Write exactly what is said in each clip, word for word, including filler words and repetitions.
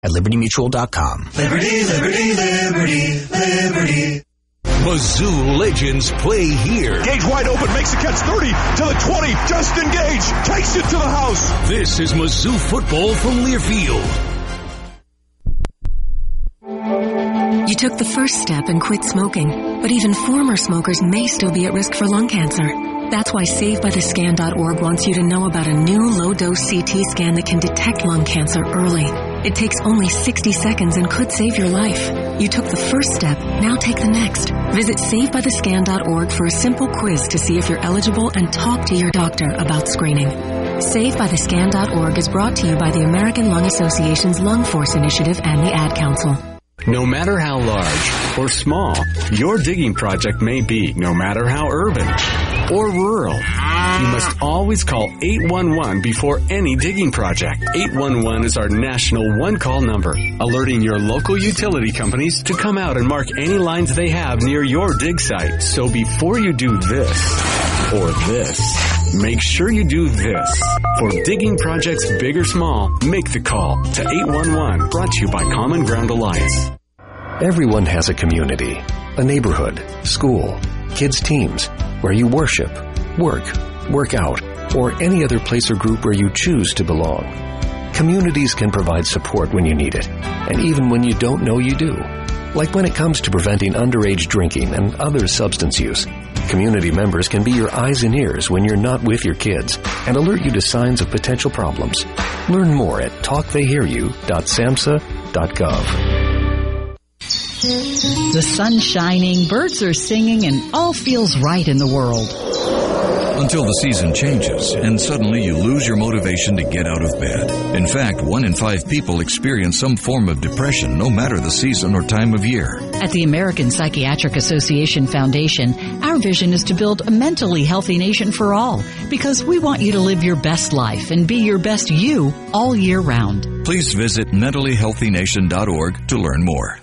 at liberty mutual dot com. Liberty, liberty, liberty, liberty. Mizzou legends play here. Gage wide open, makes a catch, thirty to the twenty. Justin Gage takes it to the house. This is Mizzou football from Learfield. You took the first step and quit smoking, but even former smokers may still be at risk for lung cancer. That's why save by the scan dot org wants you to know about a new low-dose C T scan that can detect lung cancer early. It takes only sixty seconds and could save your life. You took the first step, now take the next. Visit save by the scan dot org for a simple quiz to see if you're eligible and talk to your doctor about screening. save by the scan dot org is brought to you by the American Lung Association's Lung Force Initiative and the Ad Council. No matter how large or small your digging project may be, no matter how urban or rural, you must always call eight one one before any digging project. eight one one is our national one-call number, alerting your local utility companies to come out and mark any lines they have near your dig site. So before you do this or this, make sure you do this. For digging projects big or small, make the call to eight one one, brought to you by Common Ground Alliance. Everyone has a community, a neighborhood, school, kids' teams, where you worship, work, work out, or any other place or group where you choose to belong. Communities can provide support when you need it, and even when you don't know you do. Like when it comes to preventing underage drinking and other substance use. Community members can be your eyes and ears when you're not with your kids and alert you to signs of potential problems. Learn more at talk they hear you dot samhsa dot gov. The sun's shining, birds are singing, and all feels right in the world. Until the season changes, and suddenly you lose your motivation to get out of bed. In fact, one in five people experience some form of depression, no matter the season or time of year. At the American Psychiatric Association Foundation, our vision is to build a mentally healthy nation for all, because we want you to live your best life and be your best you all year round. Please visit mentally healthy nation dot org to learn more.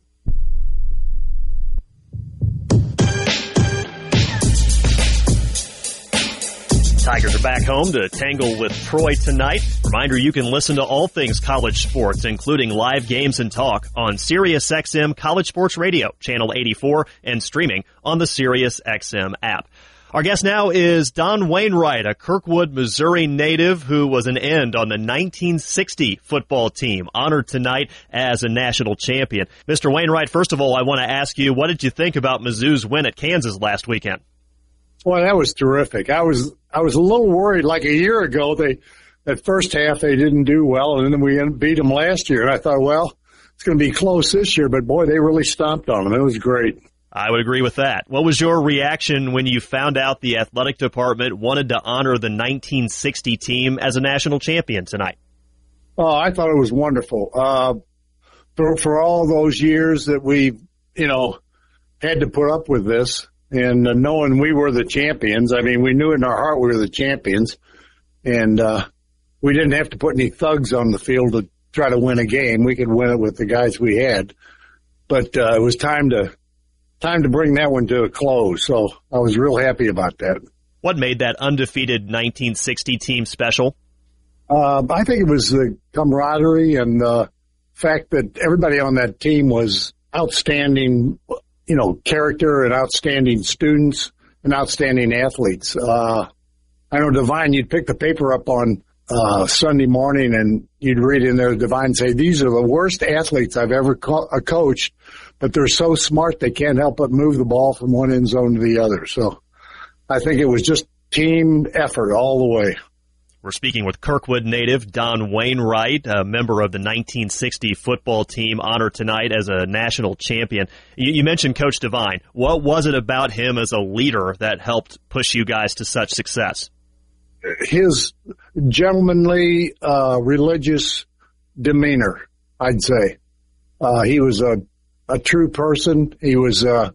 Tigers are back home to tangle with Troy tonight. Reminder, you can listen to all things college sports, including live games and talk, on Sirius X M College Sports Radio, Channel eighty-four, and streaming on the Sirius X M app. Our guest now is Don Wainwright, a Kirkwood, Missouri native who was an end on the nineteen sixty football team, honored tonight as a national champion. Mister Wainwright, first of all, I want to ask you, what did you think about Mizzou's win at Kansas last weekend? Well, that was terrific. I was I was a little worried. Like a year ago, they that first half they didn't do well, and then we beat them last year. And I thought, well, it's going to be close this year. But boy, they really stomped on them. It was great. I would agree with that. What was your reaction when you found out the athletic department wanted to honor the nineteen sixty team as a national champion tonight? Oh, I thought it was wonderful. Uh, for for all those years that we, you know, had to put up with this. And uh, knowing we were the champions, I mean, we knew in our heart we were the champions, and uh, we didn't have to put any thugs on the field to try to win a game. We could win it with the guys we had, but uh, it was time to time to bring that one to a close. So I was real happy about that. What made that undefeated nineteen sixty team special? Uh, I think it was the camaraderie and the fact that everybody on that team was outstanding. You know, character and outstanding students and outstanding athletes. Uh, I know, Divine, you'd pick the paper up on uh, Sunday morning and you'd read in there, Divine say, these are the worst athletes I've ever co- uh, coached, but they're so smart they can't help but move the ball from one end zone to the other. So I think it was just team effort all the way. We're speaking with Kirkwood native Don Wainwright, a member of the nineteen sixty football team, honored tonight as a national champion. You, you mentioned Coach Divine. What was it about him as a leader that helped push you guys to such success? His gentlemanly, uh, religious demeanor, I'd say. Uh, he was a, a true person. He was a,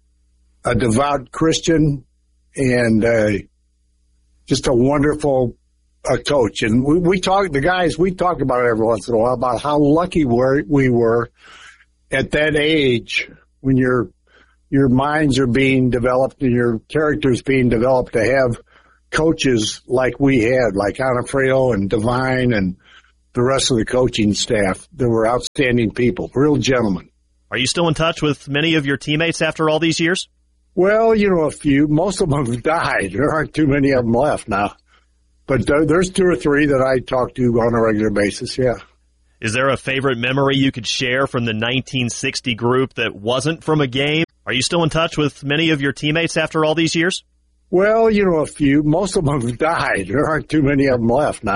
a devout Christian and uh, just a wonderful a coach. And we, we talk, the guys, we talk about it every once in a while about how lucky we're, we were at that age when your, your minds are being developed and your characters being developed to have coaches like we had, like Anafrio and Divine and the rest of the coaching staff. They were outstanding people, real gentlemen. Are you still in touch with many of your teammates after all these years? Well, you know, a few. Most of them have died. There aren't too many of them left now. But there, there's two or three that I talk to on a regular basis, yeah. Is there a favorite memory you could share from the nineteen sixty group that wasn't from a game? Are you still in touch with many of your teammates after all these years? Well, you know, a few. Most of them have died. There aren't too many of them left now.